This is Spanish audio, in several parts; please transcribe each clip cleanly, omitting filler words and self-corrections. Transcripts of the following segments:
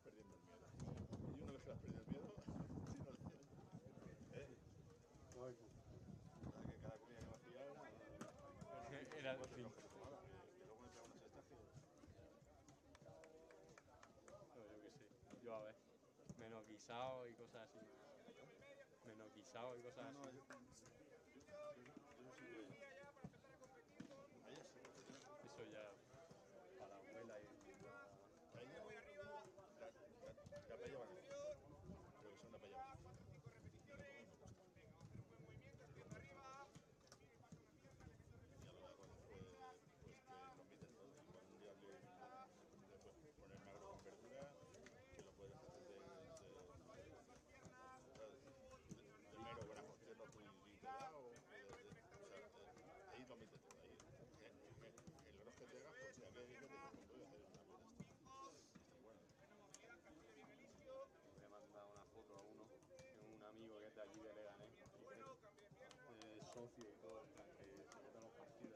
perdiendo el miedo. Y una vez que vas perdiendo el miedo, si no le... Lógico. Que cada comida que me hacía Era el fin. que luego me pegaba una siesta que... No, yo qué sé. Yo a ver. Menos guisado y cosas así. Menos guisado y cosas así. Yo sí que... Ella sí. Eso ya para la abuela y Ella, la paella van. Creo que son la paella van. Y a lo largo pues que compiten todo. Un día le puedes poner magro con verdura, que lo puedes hacer de mero grano, que no muy pegado. Ahí compite todo. Ahí, el grano que te hagas, pues sea que te voy a hacer una buena esta. Y bueno. voy a mandar una foto a uno, un amigo que es de allí de Leganés, socio y todo, en plan que se mete en los partidos.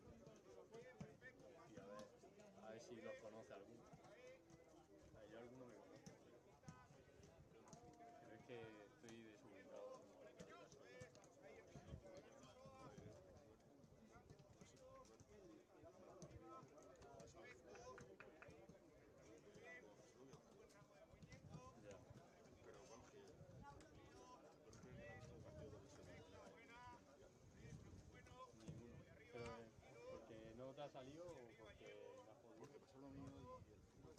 Y a ver si los conoce alguno. Yo alguno me conozco, pero es que estoy desubicado. Ya. Pero vamos que el partido de Ninguno. Pero ¿porque no te ha salido o porque no has podido? porque pasó lo mío y el fútbol.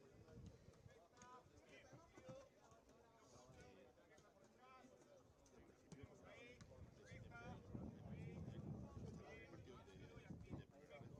En principio, siempre hay partidos de primera vez.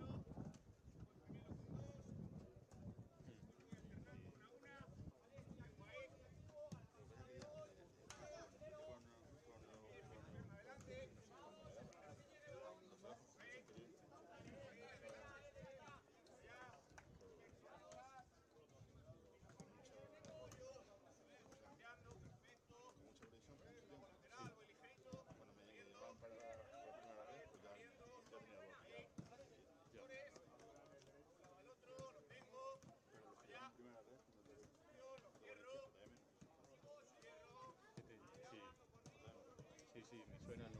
Mucha presión, mucho tiempo. Bueno, me llevaban para la primera vez, pues ya tenía bloqueado. Ya. Pero los que llevan primera vez, no te lo menos. Sí, sí, me suena el